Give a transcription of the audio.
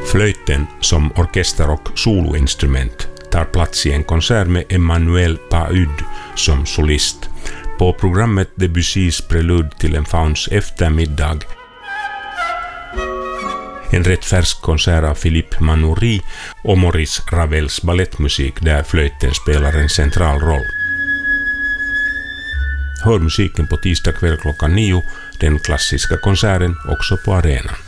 Flöjten som orkester- och soloinstrument tar plats i en konsert med Emmanuel Paud som solist. På programmet Debussys prelud till en fauns eftermiddag. En rätt färsk konsert av Philippe Manoury och Maurice Ravels ballettmusik där flöjten spelar en central roll. Hör musiken på tisdag kväll klockan 9, den klassiska konserten också på arenan.